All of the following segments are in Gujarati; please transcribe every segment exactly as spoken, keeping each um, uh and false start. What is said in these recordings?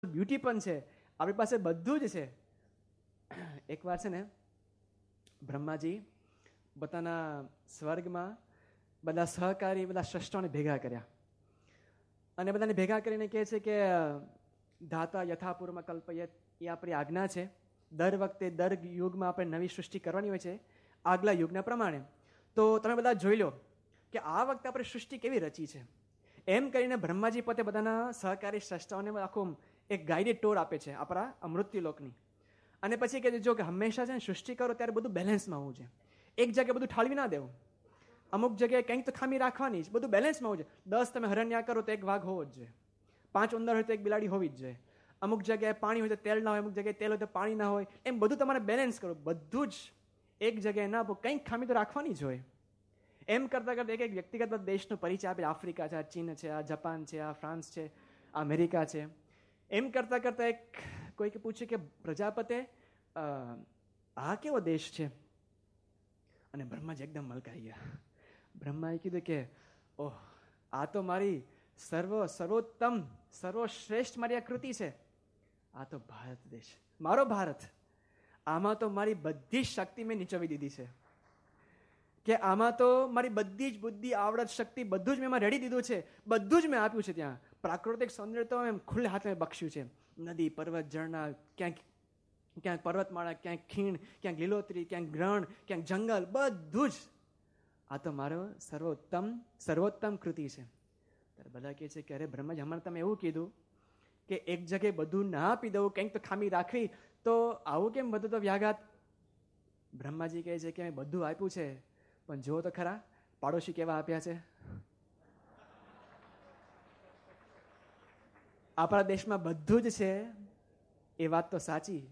બ્યુટી પણ છે, આપણી પાસે બધું જ છે. એકવાર છે ને બ્રહ્માજી પોતાના સ્વર્ગમાં બધા સહકારી બધા શ્રેષ્ઠોને ભેગા કર્યા અને બધાને ભેગા કરીને કહે છે કે ધાતા યથાપૂર્વમાં કલ્પયત, એ આપણી આજ્ઞા છે. દર વખતે દર યુગમાં આપણે નવી સૃષ્ટિ કરવાની હોય છે આગલા યુગના પ્રમાણે. તો તમે બધા જોઈ લો કે આ વખતે આપણે સૃષ્ટિ કેવી રચી છે. એમ કરીને બ્રહ્માજી પોતે બધાના સહકારી શ્રેષ્ઠોને આખું એક ગાઈડેડ ટૂર આપે છે આપણા અમૃત્યુલોકની. અને પછી કહે જો કે હંમેશા છે ને સૃષ્ટિ કરો ત્યારે બધું બેલેન્સમાં હોવું છે. એક જગ્યાએ બધું ઠાલવી ના દેવું, અમુક જગ્યાએ કંઈક તો ખામી રાખવાની જ, બધું બેલેન્સમાં હોવું છે. દસ તમે હરણ્યા કરો તો એક વાઘ હોવો જ જોઈએ, પાંચ ઉંદર હોય તો એક બિલાડી હોવી જ જોઈએ, અમુક જગ્યાએ પાણી હોય તો તેલ ના હોય, અમુક જગ્યાએ તેલ હોય તો પાણી ના હોય, એમ બધું તમારે બેલેન્સ કરો. બધું જ એક જગ્યાએ ના કંઈક ખામી તો રાખવાની જ હોય. એમ કરતાં કરતાં એક એક વ્યક્તિગત દેશનો પરિચય આપે. આફ્રિકા છે, આ ચીન છે, આ જાપાન છે, આ ફ્રાન્સ છે, આ અમેરિકા છે. એમ કરતાં કરતાં એક કોઈકે પૂછ્યું કે પ્રજાપતે આ કેવો દેશ છે? અને બ્રહ્માજી એકદમ મલકાઈ ગયા. બ્રહ્માએ કીધું કે ઓહ, આ તો મારી સર્વ સર્વોત્તમ સર્વશ્રેષ્ઠ મારી આ કૃતિ છે. આ તો ભારત દેશ, મારો ભારત. આમાં તો મારી બધી જ શક્તિ મેં નીચોવી દીધી છે, કે આમાં તો મારી બધી જ બુદ્ધિ, આવડત, શક્તિ બધું જ મેં એમાં રેડી દીધું છે, બધું જ મેં આપ્યું છે. ત્યાં પ્રાકૃતિક સૌંદર્ય તો એમ ખુલ્લે હાથે બખ્યું છે. નદી, પર્વત, ઝરણા, ક્યાંક ક્યાંક પર્વતમાળા, ક્યાંક ખીણ, ક્યાંક લીલોતરી, ક્યાંક રણ, ક્યાંક જંગલ, બધું જ. આ તો મારો સર્વોત્તમ સર્વોત્તમ કૃતિ છે. ત્યારે બધા કહે છે કે અરે બ્રહ્માજી, હમણાં તમે એવું કીધું કે એક જગ્યાએ બધું ના આપી દઉં, કંઈક તો ખામી રાખવી, તો આવું કેમ બધું તો વ્યાઘાત? બ્રહ્માજી કહે છે કે મેં બધું આપ્યું છે, પણ જુઓ તો ખરા પાડોશી કેવા આપ્યા છે. આપણા દેશમાં બધું જ છે, એ વાત તો સાચી,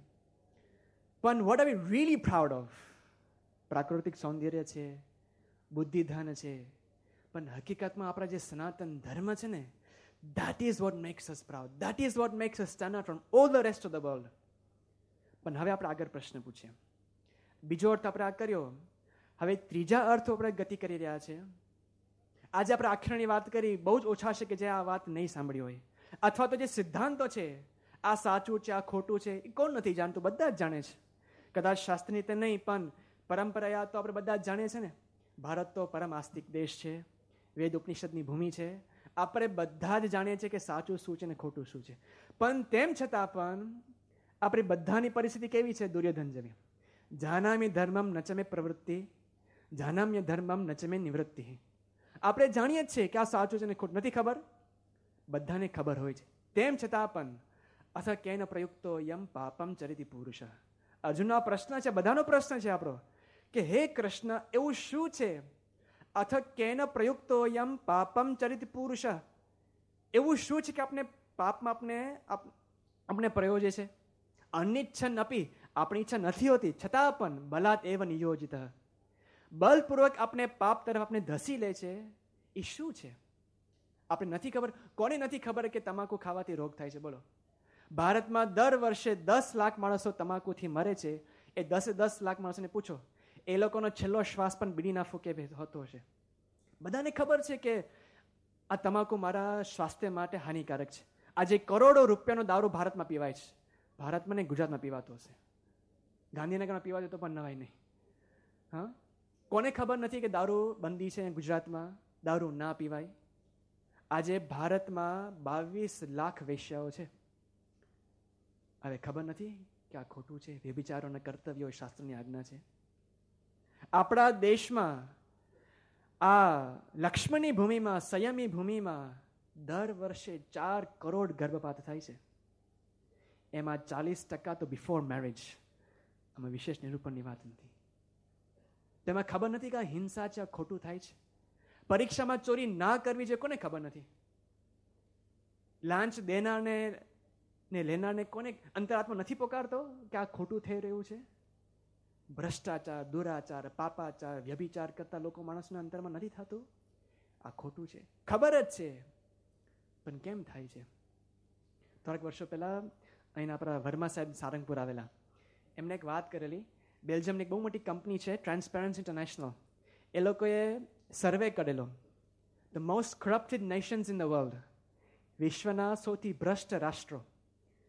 પણ what are we really proud of? પ્રાકૃતિક સૌંદર્ય છે, બુદ્ધિધન છે, પણ હકીકતમાં આપણા જે સનાતન ધર્મ છે ને, that is what makes us proud, that is what makes us stand out from all the rest of the world. પણ હવે આપણે આગળ પ્રશ્ન પૂછીએ. બીજો અર્થ આપણે આ કર્યો, હવે ત્રીજા અર્થ આપણે ગતિ કરી રહ્યા છે. આજે આપણે આખ્યાનની વાત કરી, બહુ જ ઓછા છે કે જે આ વાત નહીં સાંભળી હોય, અથવા તો જે સિદ્ધાંતો છે, આ સાચું છે, આ ખોટું છે, એ કોણ નથી જાણતું? બધા જ જાણે છે. કદાચ શાસ્ત્રની રીતે નહીં, પણ પરંપરા તો આપણે બધા જ જાણીએ છીએ ને. ભારત તો પરમ આસ્તિક દેશ છે, વેદ ઉપનિષદની ભૂમિ છે. આપણે બધા જ જાણીએ છીએ કે સાચું શું છે ને ખોટું શું છે. પણ તેમ છતાં પણ આપણી બધાની પરિસ્થિતિ કેવી છે? દુર્યોધન જેવી. જાનામી ધર્મમ નચમે પ્રવૃત્તિ, જાનામ્ય ધર્મમ નચમે નિવૃત્તિ. આપણે જાણીએ જ છીએ કે આ સાચું છે ને ખોટું. નથી ખબર? બધાને ખબર હોય છે. તેમ છતાં પણ અથ કેન પ્રયુક્તો યમ પાપમ ચરિતિ પુરુષ. અર્જુનનો પ્રશ્ન છે, બધાનો પ્રશ્ન છે આપણો, કે હે કૃષ્ણ, એવું શું છે? અથ કેન પ્રયુક્તો યમ પાપમ ચરિત પુરુષ. એવું શું છે કે આપણે પાપમાં આપણે આપણે પ્રયોજે છે? અનિચ્છન અપી, આપણી ઈચ્છા નથી હોતી છતાં પણ બલાત એવ નિયોજિત, બલપૂર્વક આપણે પાપ તરફ આપણે ધસી લે છે. એ શું છે? આપણે નથી ખબર. કોને નથી ખબર કે તમાકુ ખાવાથી રોગ થાય છે? બોલો. ભારતમાં દર વર્ષે દસ લાખ માણસો તમાકુથી મરે છે. એ દસે દસ લાખ માણસોને પૂછો, એ લોકોનો છેલ્લો શ્વાસ પણ બીડીના ફૂકે હોતો હશે. બધાને ખબર છે કે આ તમાકુ મારા સ્વાસ્થ્ય માટે હાનિકારક છે. આજે કરોડો રૂપિયાનો દારૂ ભારતમાં પીવાય છે. ભારતમાં નહીં, ગુજરાતમાં પીવાતો હશે. ગાંધીનગરમાં પીવાતો તો પણ નવાય નહીં. હા, કોને ખબર નથી કે દારૂ બંધી છે ગુજરાતમાં, દારૂ ના પીવાય? આજે ભારતમાં બાવીસ લાખ વેશ્યાઓ છે. હવે ખબર નથી કે આ ખોટું છે? વ્યભિચારોના કર્તવ્યો શાસ્ત્રની આજ્ઞા છે. આપણા દેશમાં આ લક્ષ્મણની ભૂમિમાં, સંયમી ભૂમિમાં દર વર્ષે ચાર કરોડ ગર્ભપાત થાય છે. એમાં ચાલીસ ટકા તો બિફોર મેરેજ. આમાં વિશેષ નિરૂપણની વાત નથી. તેમાં ખબર નથી કે આ હિંસા છે, આ ખોટું થાય છે. પરીક્ષામાં ચોરી ના કરવી જોઈએ, કોને ખબર નથી? લાંચ દેનારને ને લેનારને કોને અંતરાત્મા નથી પોકારતો કે આ ખોટું થઈ રહ્યું છે? ભ્રષ્ટાચાર, દુરાચાર, પાપાચાર, વ્યભિચાર કરતા લોકો માણસના અંતરમાં નથી થતું? આ ખોટું છે, ખબર જ છે, પણ કેમ થાય છે? થોડાક વર્ષો પહેલા અહીંના આપણા વર્મા સાહેબ સારંગપુર આવેલા, એમને એક વાત કરેલી. બેલ્જિયમની એક બહુ મોટી કંપની છે, ટ્રાન્સપેરન્સી ઇન્ટરનેશનલ. એ લોકોએ સર્વે કરેલો, the most corrupted Nations in the world, વિશ્વના સૌથી ભ્રષ્ટ રાષ્ટ્રો.